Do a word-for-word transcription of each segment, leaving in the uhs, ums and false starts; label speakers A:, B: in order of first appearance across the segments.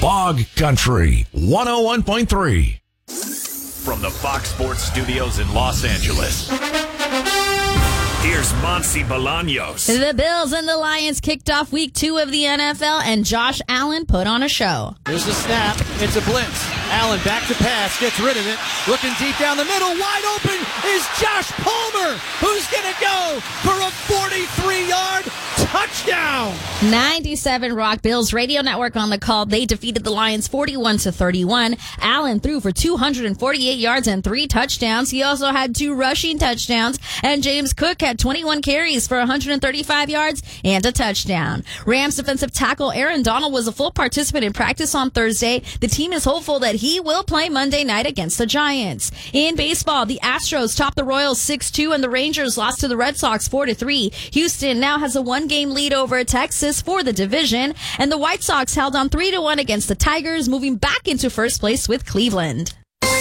A: Hog Country one oh one point three.
B: From the Fox Sports Studios in Los Angeles, here's Monty Bolaños.
C: The Bills and the Lions kicked off week two of the N F L, and Josh Allen put on a show.
D: There's a snap. It's a blitz. Allen back to pass, gets rid of it. Looking deep down the middle, wide open is Josh Palmer, who's going to go for a forty-three-yard touchdown.
C: ninety-seven Rock Bills Radio Network on the call. They defeated the Lions forty-one to thirty-one. Allen threw for two hundred forty-eight yards and three touchdowns. He also had two rushing touchdowns, and James Cook had twenty-one carries for one hundred thirty-five yards and a touchdown. Rams defensive tackle Aaron Donald was a full participant in practice on Thursday. The team is hopeful that he will play Monday night against the Giants. In baseball, the Astros topped the Royals six two, and the Rangers lost to the Red Sox four to three. Houston now has a one-game lead over Texas for the division, and the White Sox held on three to one against the Tigers, moving back into first place with Cleveland.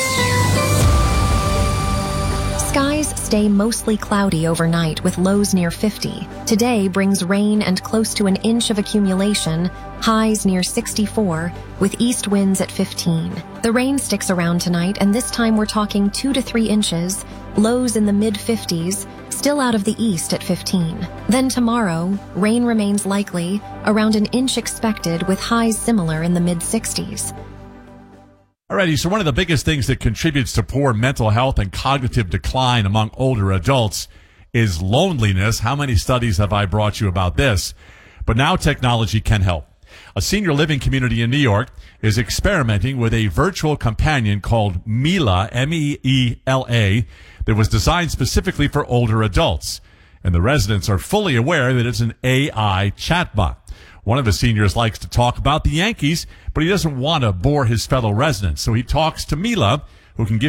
E: Skies stay mostly cloudy overnight with lows near fifty. Today brings rain and close to an inch of accumulation, highs near sixty-four, with east winds at fifteen. The rain sticks around tonight, and this time we're talking two to three inches, lows in the mid-fifties, still out of the east at fifteen. Then tomorrow, rain remains likely, around an inch expected, with highs similar in the mid-sixties.
F: Alrighty, so one of the biggest things that contributes to poor mental health and cognitive decline among older adults is loneliness. How many studies have I brought you about this? But now technology can help. A senior living community in New York is experimenting with a virtual companion called Meela, M E E L A, that was designed specifically for older adults. And the residents are fully aware that it's an A I chatbot. One of the seniors likes to talk about the Yankees, but he doesn't want to bore his fellow residents. So he talks to Meela, who can give